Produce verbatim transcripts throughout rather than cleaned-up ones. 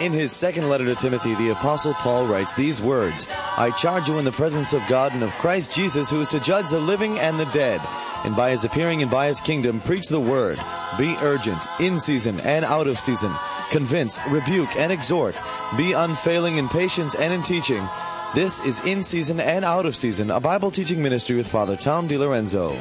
In his second letter to Timothy, the Apostle Paul writes these words, I charge you in the presence of God and of Christ Jesus, who is to judge the living and the dead, and by his appearing and by his kingdom, preach the word. Be urgent, in season and out of season. Convince, rebuke, and exhort. Be unfailing in patience and in teaching. This is In Season and Out of Season, a Bible teaching ministry with Father Tom DiLorenzo.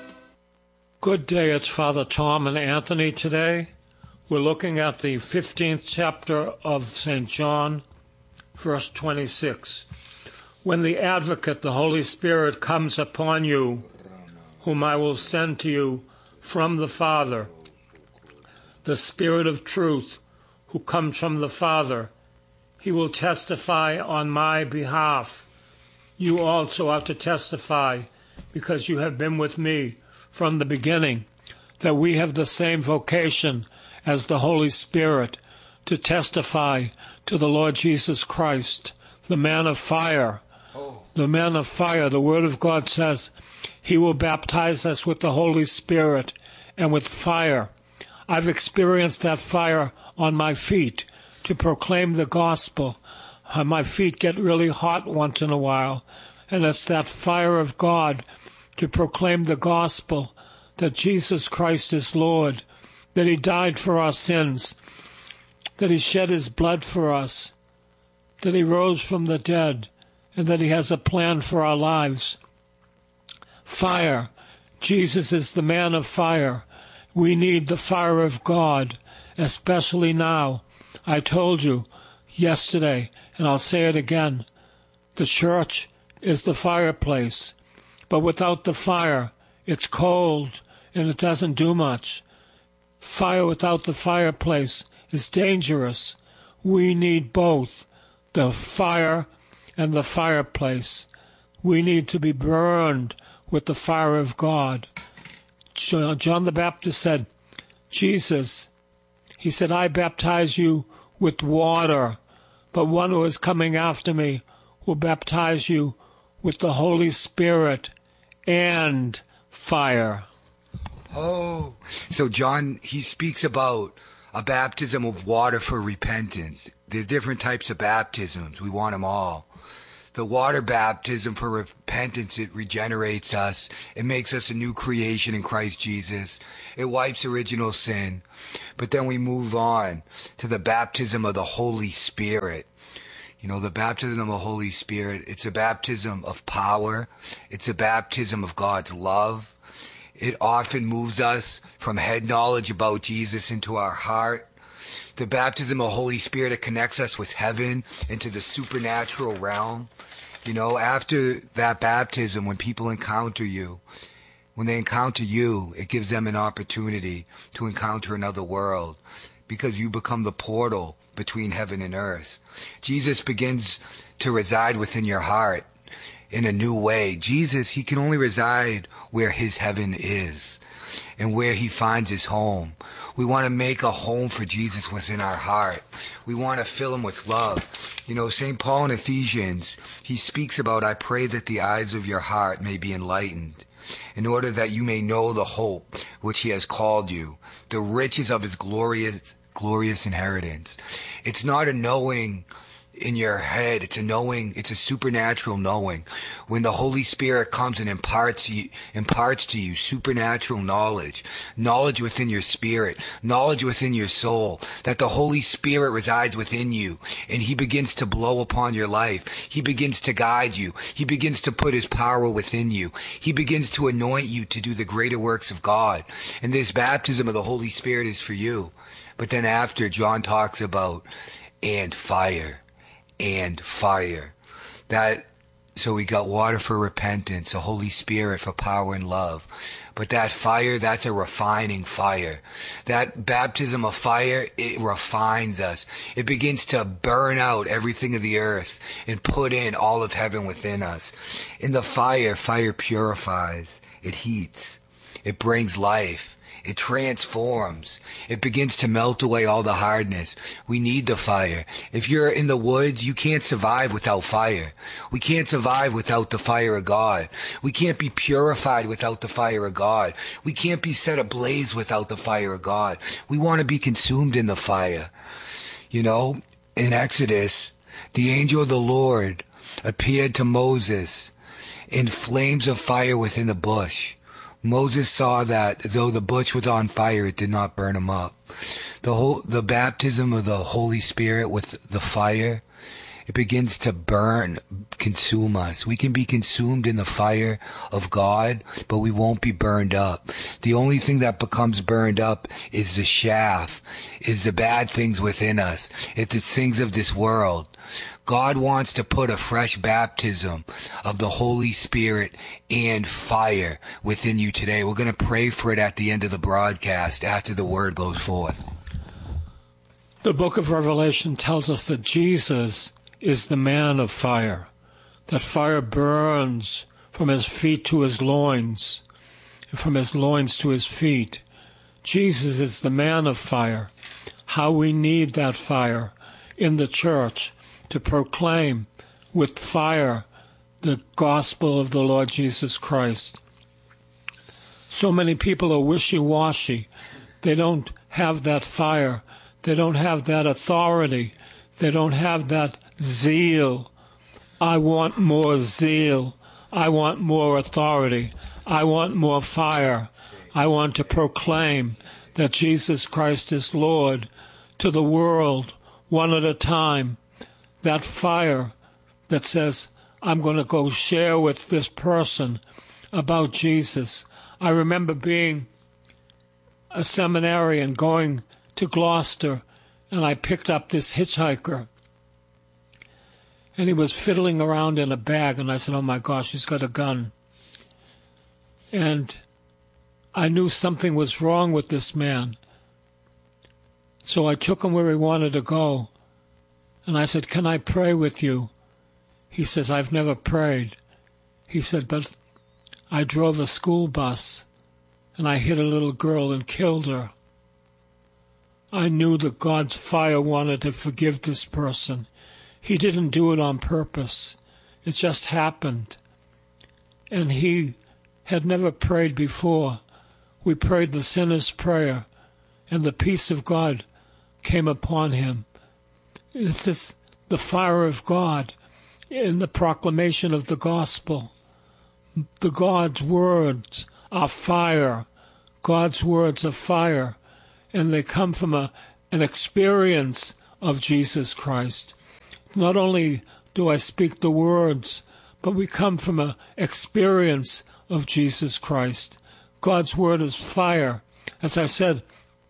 Good day, it's Father Tom and Anthony today. We're looking at the fifteenth chapter of Saint John, verse twenty-six. When the Advocate, the Holy Spirit, comes upon you, whom I will send to you from the Father, the Spirit of truth, who comes from the Father, he will testify on my behalf. You also are to testify, because you have been with me from the beginning, that we have the same vocation as the Holy Spirit, to testify to the Lord Jesus Christ, the man of fire. Oh. The man of fire, the Word of God says, he will baptize us with the Holy Spirit and with fire. I've experienced that fire on my feet to proclaim the gospel. My feet get really hot once in a while, and it's that fire of God to proclaim the gospel, that Jesus Christ is Lord, that he died for our sins, that he shed his blood for us, that he rose from the dead, and that he has a plan for our lives. Fire. Jesus is the man of fire. We need the fire of God, especially now. I told you yesterday, and I'll say it again, the church is the fireplace, but without the fire, it's cold, and it doesn't do much. Fire without the fireplace is dangerous. We need both, the fire and the fireplace. We need to be burned with the fire of God. John the Baptist said, Jesus, he said, I baptize you with water, but one who is coming after me will baptize you with the Holy Spirit and fire. Oh, so John, he speaks about a baptism of water for repentance. There's different types of baptisms. We want them all. The water baptism for repentance, it regenerates us. It makes us a new creation in Christ Jesus. It wipes original sin. But then we move on to the baptism of the Holy Spirit. You know, the baptism of the Holy Spirit, it's a baptism of power. It's a baptism of God's love. It often moves us from head knowledge about Jesus into our heart. The baptism of the Holy Spirit, it connects us with heaven into the supernatural realm. You know, after that baptism, when people encounter you, when they encounter you, it gives them an opportunity to encounter another world, because you become the portal between heaven and earth. Jesus begins to reside within your heart in a new way. Jesus, he can only reside where his heaven is and where he finds his home. We want to make a home for Jesus within our heart. We want to fill him with love. You know, Saint Paul in Ephesians, he speaks about, I pray that the eyes of your heart may be enlightened, in order that you may know the hope which he has called you, the riches of his glorious, glorious inheritance. It's not a knowing in your head. It's a knowing. It's a supernatural knowing. When the Holy Spirit comes and imparts you, imparts to you supernatural knowledge, knowledge within your spirit, knowledge within your soul, that the Holy Spirit resides within you, and he begins to blow upon your life. He begins to guide you. He begins to put his power within you. He begins to anoint you to do the greater works of God. And this baptism of the Holy Spirit is for you. But then after, John talks about, and fire. And fire. That, so we got water for repentance, the Holy Spirit for power and love. But that fire, that's a refining fire. That baptism of fire, it refines us. It begins to burn out everything of the earth and put in all of heaven within us. In the fire, fire purifies. It heats. It brings life. It transforms. It begins to melt away all the hardness. We need the fire. If you're in the woods, you can't survive without fire. We can't survive without the fire of God. We can't be purified without the fire of God. We can't be set ablaze without the fire of God. We want to be consumed in the fire. You know, in Exodus, the angel of the Lord appeared to Moses in flames of fire within the bush. Moses saw that though the bush was on fire, it did not burn him up. The whole, the baptism of the Holy Spirit with the fire, it begins to burn, consume us. We can be consumed in the fire of God, but we won't be burned up. The only thing that becomes burned up is the chaff, is the bad things within us. It's the things of this world. God wants to put a fresh baptism of the Holy Spirit and fire within you today. We're going to pray for it at the end of the broadcast after the word goes forth. The book of Revelation tells us that Jesus is the man of fire, that fire burns from his feet to his loins, and from his loins to his feet. Jesus is the man of fire. How we need that fire in the church to proclaim with fire the gospel of the Lord Jesus Christ. So many people are wishy-washy. They don't have that fire. They don't have that authority. They don't have that zeal. I want more zeal. I want more authority. I want more fire. I want to proclaim that Jesus Christ is Lord to the world, one at a time. That fire that says, I'm going to go share with this person about Jesus. I remember being a seminarian going to Gloucester, and I picked up this hitchhiker. And he was fiddling around in a bag, and I said, oh my gosh, he's got a gun. And I knew something was wrong with this man. So I took him where he wanted to go. And I said, can I pray with you? He says, I've never prayed. He said, but I drove a school bus and I hit a little girl and killed her. I knew that God's fire wanted to forgive this person. He didn't do it on purpose. It just happened. And he had never prayed before. We prayed the sinner's prayer, and the peace of God came upon him. This is the fire of God in the proclamation of the gospel. The God's words are fire. God's words are fire. And they come from a, an experience of Jesus Christ. Not only do I speak the words, but we come from an experience of Jesus Christ. God's word is fire. As I said,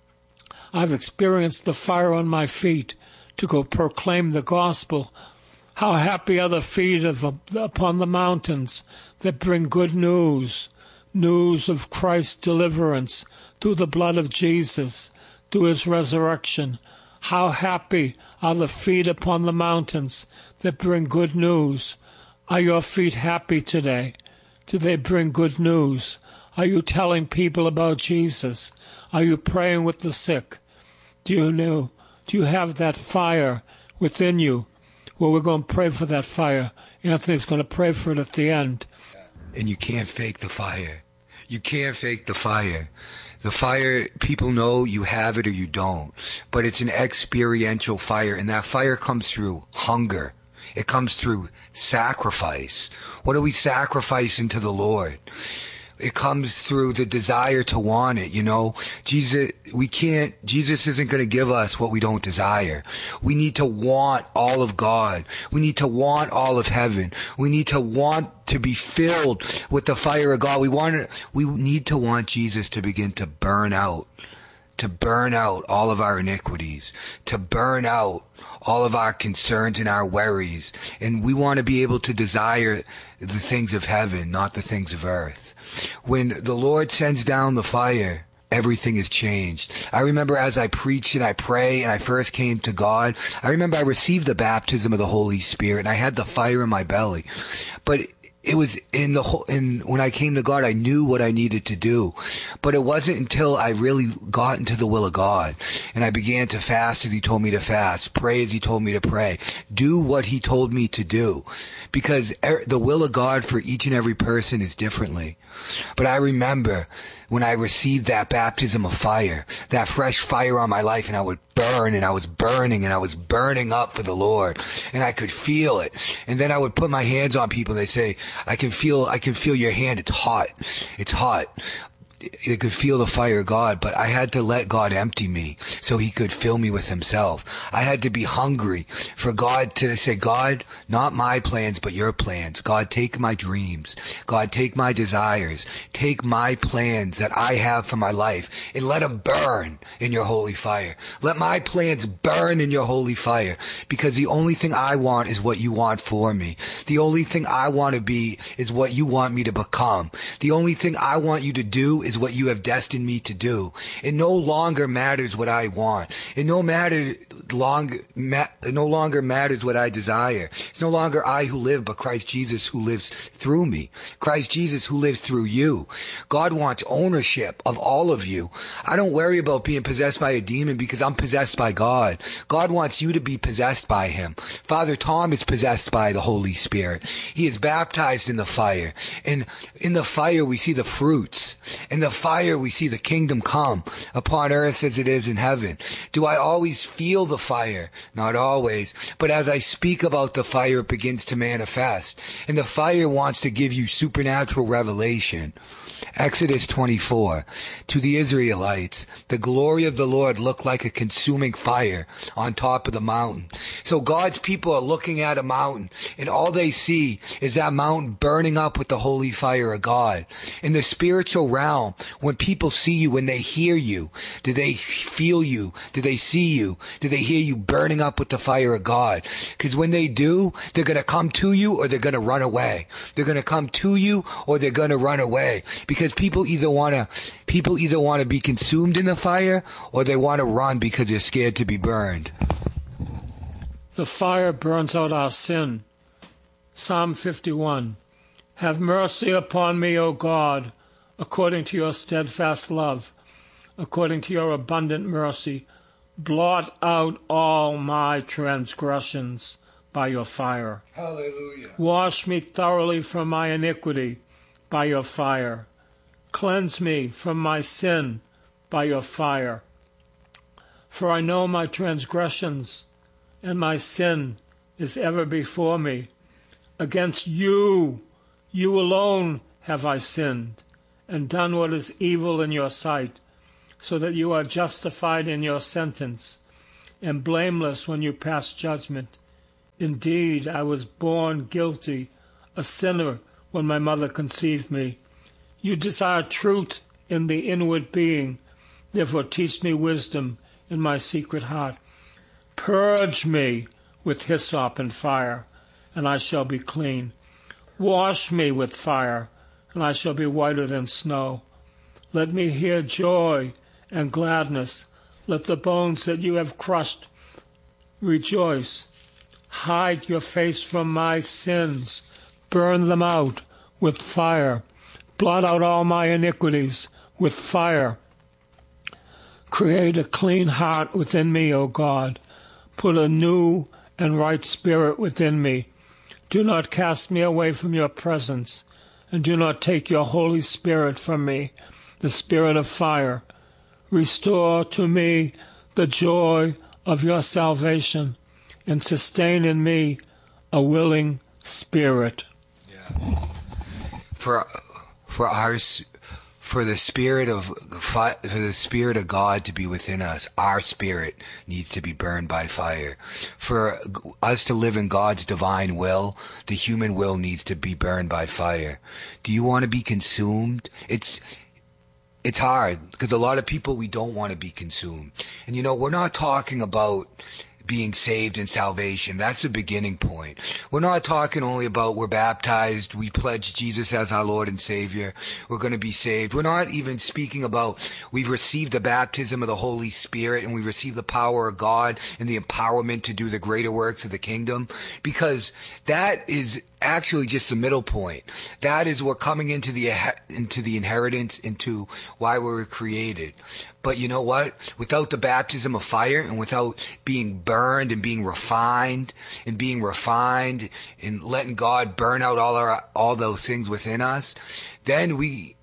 I've experienced the fire on my feet to go proclaim the gospel. How happy are the feet of, upon the mountains that bring good news, news of Christ's deliverance through the blood of Jesus, through his resurrection. How happy are the feet upon the mountains that bring good news. Are your feet happy today? Do they bring good news? Are you telling people about Jesus? Are you praying with the sick? Do you know? Do you have that fire within you? Well, we're going to pray for that fire. Anthony's going to pray for it at the end. And you can't fake the fire. You can't fake the fire. The fire, people know you have it or you don't. But it's an experiential fire, and that fire comes through hunger. It comes through sacrifice. What are we sacrificing to the Lord? It comes through the desire to want it, you know. Jesus, we can't, Jesus isn't going to give us what we don't desire. We need to want all of God. We need to want all of heaven. We need to want to be filled with the fire of God. We want, we need to want Jesus to begin to burn out, to burn out all of our iniquities, to burn out all of our concerns and our worries. And we want to be able to desire the things of heaven, not the things of earth. When the Lord sends down the fire, everything is changed. I remember as I preach and I pray and I first came to God, I remember I received the baptism of the Holy Spirit and I had the fire in my belly. But it was in the whole, in when I came to God, I knew what I needed to do. But it wasn't until I really got into the will of God and I began to fast as he told me to fast, pray as he told me to pray, do what he told me to do. Because er, the will of God for each and every person is differently. But I remember when I received that baptism of fire, that fresh fire on my life, and I would burn, and I was burning, and I was burning up for the Lord, and I could feel it. And then I would put my hands on people, and they say, I can feel, I can feel your hand. It's hot. It's hot. I could feel the fire of God, but I had to let God empty me so he could fill me with himself. I had to be hungry for God to say, God, not my plans, but your plans. God, take my dreams. God, take my desires. Take my plans that I have for my life and let them burn in your holy fire. Let my plans burn in your holy fire, because the only thing I want is what you want for me. The only thing I want to be is what you want me to become. The only thing I want you to do is is what you have destined me to do. It no longer matters what I want. It no matter long, ma- it no longer matters what I desire. It's no longer I who live, but Christ Jesus who lives through me. Christ Jesus who lives through you. God wants ownership of all of you. I don't worry about being possessed by a demon, because I'm possessed by God. God wants you to be possessed by him. Father Tom is possessed by the Holy Spirit. He is baptized in the fire. And in the fire we see the fruits. In the fire we see the kingdom come upon earth as it is in heaven. Do I always feel the fire? Not always. But as I speak about the fire, it begins to manifest. And the fire wants to give you supernatural revelation. Exodus twenty-four. To the Israelites, the glory of the Lord looked like a consuming fire on top of the mountain. So God's people are looking at a mountain, and all they see is that mountain burning up with the holy fire of God. In the spiritual realm, when people see you, when they hear you, do they feel you? Do they see you? Do they hear you burning up with the fire of God? Because when they do, they're going to come to you or they're going to run away. They're going to come to you or they're going to run away. Because people either want to, people either want to be consumed in the fire or they want to run because they're scared to be burned. The fire burns out our sin. Psalm fifty-one. Have mercy upon me, O God, according to your steadfast love, according to your abundant mercy. Blot out all my transgressions by your fire. Hallelujah. Wash me thoroughly from my iniquity by your fire. Cleanse me from my sin by your fire. For I know my transgressions, and my sin is ever before me. Against you, you alone have I sinned, and done what is evil in your sight, so that you are justified in your sentence, and blameless when you pass judgment. Indeed, I was born guilty, a sinner, when my mother conceived me. You desire truth in the inward being, therefore teach me wisdom in my secret heart. Purge me with hyssop and fire, and I shall be clean. Wash me with fire, and I shall be whiter than snow. Let me hear joy and gladness. Let the bones that you have crushed rejoice. Hide your face from my sins. Burn them out with fire. Blot out all my iniquities with fire. Create a clean heart within me, O God. Put a new and right spirit within me. Do not cast me away from your presence, and do not take your Holy Spirit from me, the Spirit of fire. Restore to me the joy of your salvation, and sustain in me a willing spirit. Yeah. For for our for the spirit of for the spirit of God to be within us, our spirit needs to be burned by fire. For us to live in God's divine will, the human will needs to be burned by fire. Do you want to be consumed? It's It's hard, because a lot of people, we don't want to be consumed. And you know, we're not talking about being saved and salvation. That's the beginning point. We're not talking only about we're baptized, we pledge Jesus as our Lord and Savior, we're going to be saved. We're not even speaking about we've received the baptism of the Holy Spirit and we receive the power of God and the empowerment to do the greater works of the kingdom, because that is actually just the middle point. That is we're coming into the into the inheritance, into why we were created. But you know what? Without the baptism of fire and without being burned and being refined and being refined and letting God burn out all our all those things within us, then we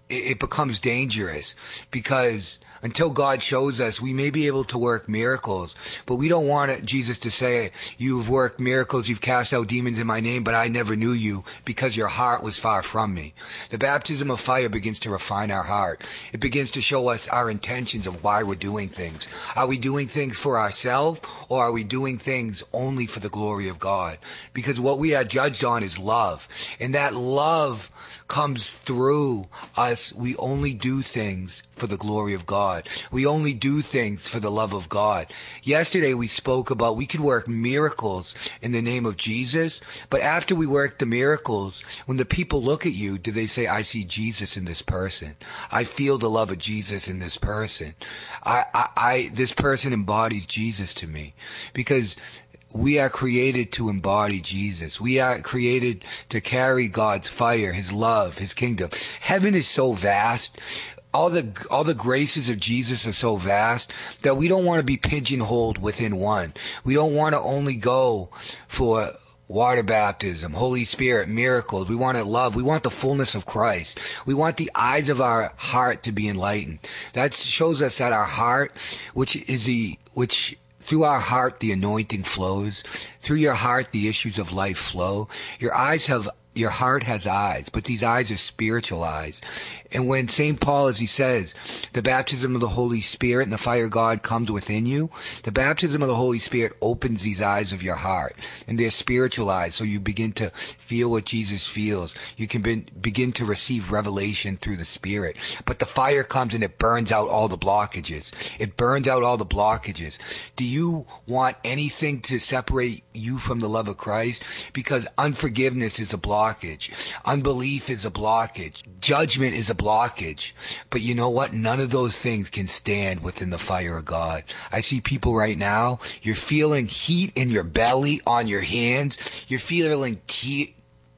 it, it becomes dangerous, because until God shows us, we may be able to work miracles, but we don't want it, Jesus to say, you've worked miracles, you've cast out demons in my name, but I never knew you because your heart was far from me. The baptism of fire begins to refine our heart. It begins to show us our intentions of why we're doing things. Are we doing things for ourselves, or are we doing things only for the glory of God? Because what we are judged on is love, and that love comes through us. We only do things for the glory of God. We only do things for the love of God. Yesterday we spoke about we could work miracles in the name of Jesus, but after we work the miracles, when the people look at you, do they say, I see Jesus in this person. I feel the love of Jesus in this person. I, I, I this person embodies Jesus to me. Because we are created to embody Jesus. We are created to carry God's fire, His love, His kingdom. Heaven is so vast. All the all the graces of Jesus are so vast that we don't want to be pigeonholed within one. We don't want to only go for water baptism, Holy Spirit, miracles. We want to love. We want the fullness of Christ. We want the eyes of our heart to be enlightened. That shows us that our heart, which is the which through our heart the anointing flows. Through your heart the issues of life flow. Your eyes have Your heart has eyes, but these eyes are spiritual eyes. And when Saint Paul, as he says, the baptism of the Holy Spirit and the fire of God comes within you, the baptism of the Holy Spirit opens these eyes of your heart, and they're spiritual eyes, so you begin to feel what Jesus feels. You can be, begin to receive revelation through the Spirit. But the fire comes and it burns out all the blockages. It burns out all the blockages. Do you want anything to separate you from the love of Christ? Because unforgiveness is a blockage. Unbelief is a blockage. Judgment is a blockage. But you know what? None of those things can stand within the fire of God. I see people right now, you're feeling heat in your belly, on your hands. You're feeling te-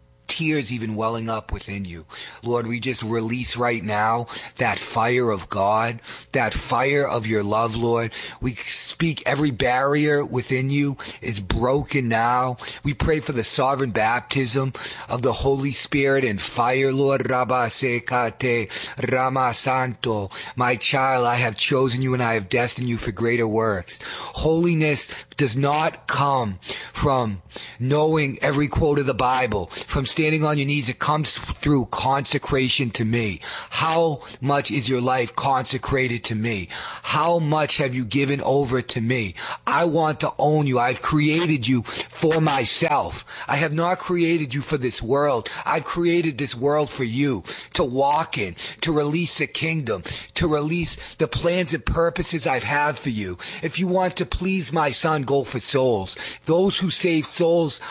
tears even welling up within you. Lord, we just release right now that fire of God, that fire of your love, Lord. We speak every barrier within you is broken now. We pray for the sovereign baptism of the Holy Spirit and fire, Lord. Rabba sekate Rama Santo. My child, I have chosen you and I have destined you for greater works. Holiness does not come from knowing every quote of the Bible, from standing on your knees. It comes through consecration to me. How much is your life consecrated to me? How much have you given over to me? I want to own you. I've created you for myself. I have not created you for this world. I've created this world for you to walk in, to release the kingdom, to release the plans and purposes I've had for you. If you want to please my Son, go for souls. Those who save souls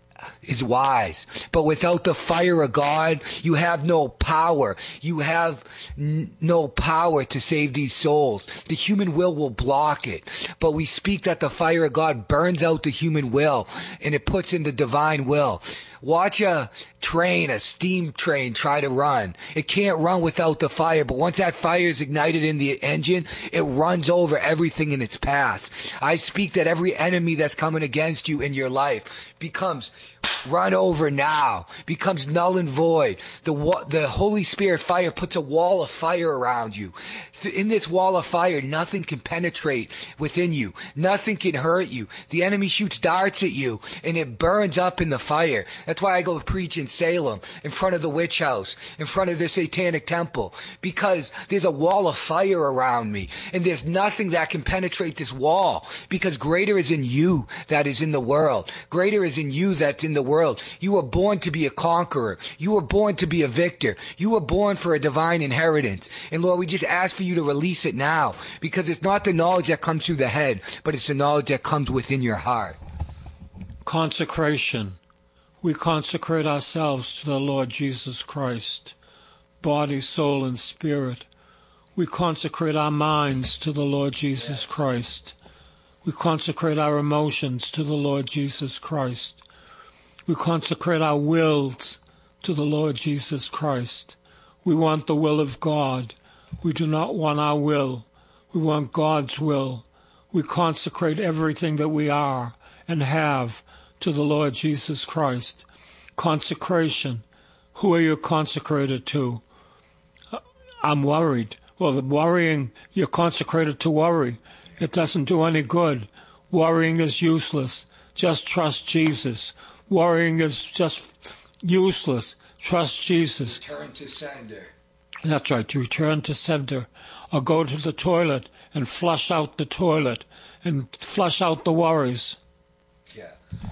is wise. But without the fire of God, you have no power. You have n- no power to save these souls. The human will will block it. But we speak that the fire of God burns out the human will and it puts in the divine will. Watch a train, a steam train, try to run. It can't run without the fire, but once that fire is ignited in the engine, it runs over everything in its path. I speak that every enemy that's coming against you in your life becomes run over now, becomes null and void. The the Holy Spirit fire puts a wall of fire around you. In this wall of fire, nothing can penetrate within you. Nothing can hurt you. The enemy shoots darts at you, and it burns up in the fire. That's why I go preach in Salem, in front of the witch house, in front of the satanic temple, because there's a wall of fire around me, and there's nothing that can penetrate this wall, because greater is in you that is in the world. Greater is in you that's in the world. You were born to be a conqueror. You were born to be a victor. You were born for a divine inheritance. And Lord, we just ask for you to release it now, because it's not the knowledge that comes through the head, but it's the knowledge that comes within your heart. Consecration. We consecrate ourselves to the Lord Jesus Christ, body, soul, and spirit. We consecrate our minds to the Lord Jesus Christ. We consecrate our emotions to the Lord Jesus Christ. We consecrate our wills to the Lord Jesus Christ. We want the will of God. We do not want our will. We want God's will. We consecrate everything that we are and have to the Lord Jesus Christ. Consecration. Who are you consecrated to? I'm worried. Well, the worrying, you're consecrated to worry. It doesn't do any good. Worrying is useless. Just trust Jesus. Worrying is just useless. Trust Jesus. Return to sender. That's right, return to sender. Or go to the toilet and flush out the toilet and flush out the worries. Yeah.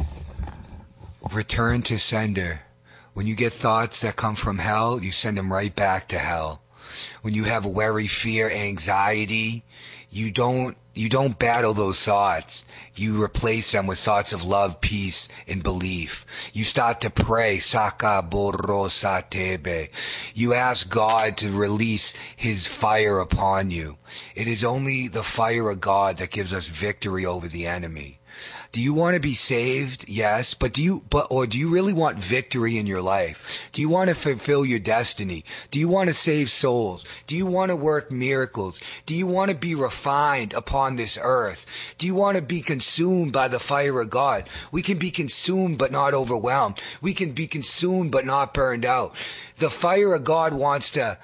Return to sender. When you get thoughts that come from hell, you send them right back to hell. When you have worry, fear, anxiety, you don't you don't battle those thoughts. You replace them with thoughts of love, peace, and belief. You start to pray, Saka Borro Satebe. You ask God to release His fire upon you. It is only the fire of God that gives us victory over the enemy. Do you want to be saved? Yes. But do you, but, or do you really want victory in your life? Do you want to fulfill your destiny? Do you want to save souls? Do you want to work miracles? Do you want to be refined upon this earth? Do you want to be consumed by the fire of God? We can be consumed but not overwhelmed. We can be consumed but not burned out. The fire of God wants to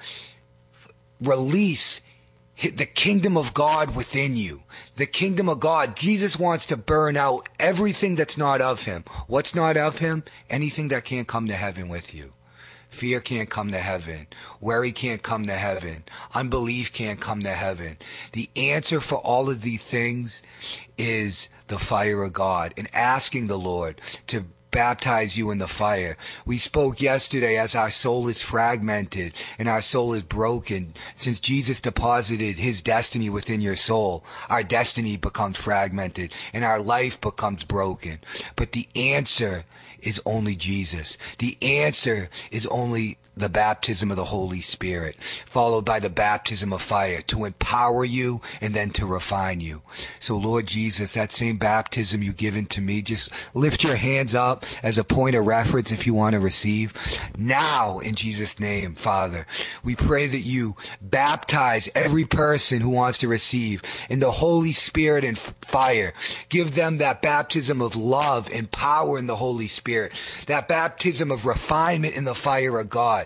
release the kingdom of God within you. The kingdom of God. Jesus wants to burn out everything that's not of Him. What's not of Him? Anything that can't come to heaven with you. Fear can't come to heaven. Worry can't come to heaven. Unbelief can't come to heaven. The answer for all of these things is the fire of God and asking the Lord to baptize you in the fire. We spoke yesterday as our soul is fragmented and our soul is broken. Since Jesus deposited His destiny within your soul, our destiny becomes fragmented and our life becomes broken. But the answer is only Jesus. The answer is only the baptism of the Holy Spirit, followed by the baptism of fire to empower you and then to refine you. So Lord Jesus, that same baptism you've given to me, just lift your hands up as a point of reference if you want to receive. Now, in Jesus' name, Father, we pray that you baptize every person who wants to receive in the Holy Spirit and fire. Give them that baptism of love and power in the Holy Spirit, that baptism of refinement in the fire of God.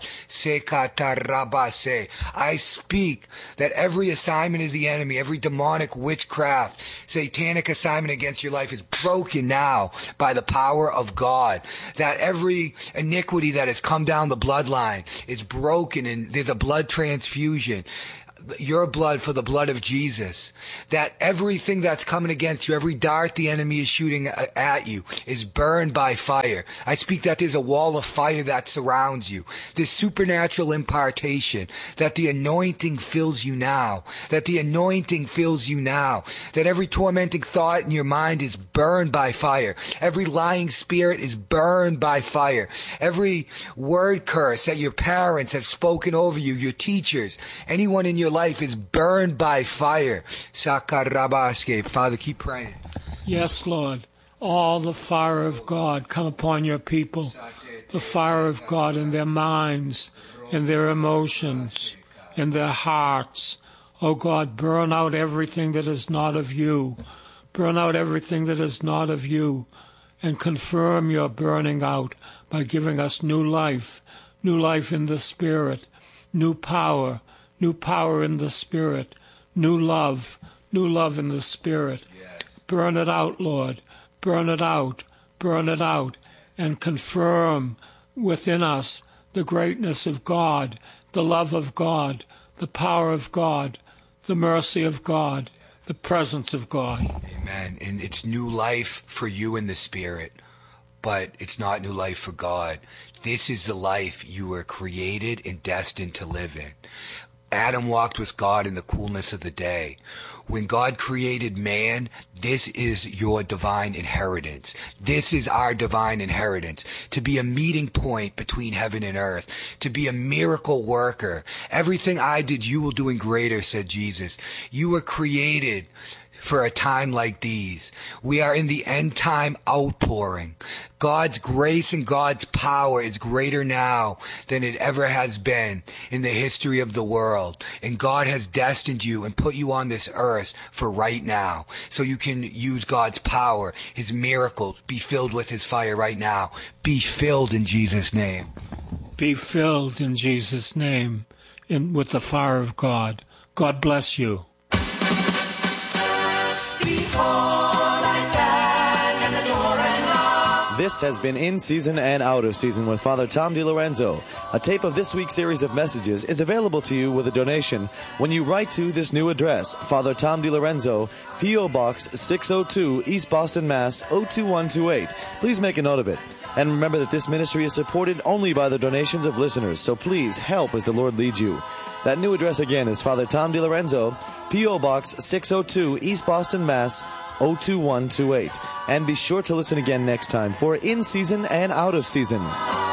I speak that every assignment of the enemy, every demonic witchcraft, satanic assignment against your life is broken now by the power of God. That every iniquity that has come down the bloodline is broken and there's a blood transfusion. Your blood for the blood of Jesus. That everything that's coming against you, every dart the enemy is shooting at you is burned by fire. I speak that there's a wall of fire that surrounds you. This supernatural impartation, that the anointing fills you now. That the anointing fills you now. That every tormenting thought in your mind is burned by fire. Every lying spirit is burned by fire. Every word curse that your parents have spoken over you, your teachers, anyone in your life is burned by fire. Sakarabaske. Father, keep praying. Yes, Lord. All the fire of God come upon your people. The fire of God in their minds, in their emotions, in their hearts. Oh God, burn out everything that is not of you. Burn out everything that is not of you. And confirm your burning out by giving us new life. New life in the Spirit. New power. New power in the Spirit, new love, new love in the Spirit. Yes. Burn it out, Lord. Burn it out, burn it out, and confirm within us the greatness of God, the love of God, the power of God, the mercy of God, the presence of God. Amen. And it's new life for you in the Spirit, but it's not new life for God. This is the life you were created and destined to live in. Adam walked with God in the coolness of the day. When God created man, this is your divine inheritance. This is our divine inheritance. To be a meeting point between heaven and earth. To be a miracle worker. Everything I did, you will do in greater, said Jesus. You were created for a time like these. We are in the end time outpouring. God's grace and God's power is greater now than it ever has been in the history of the world. And God has destined you and put you on this earth for right now. So you can use God's power, His miracles, be filled with His fire right now. Be filled in Jesus' name. Be filled in Jesus' name. in, with the fire of God. God bless you. This has been In Season and Out of Season with Father Tom DiLorenzo. A tape of this week's series of messages is available to you with a donation when you write to this new address, Father Tom DiLorenzo, P O. Box six oh two, East Boston, Mass. oh two one two eight. Please make a note of it. And remember that this ministry is supported only by the donations of listeners, so please help as the Lord leads you. That new address again is Father Tom DiLorenzo, P O. Box six oh two, East Boston, Mass. oh two one two eight. And be sure to listen again next time for In Season and Out of Season.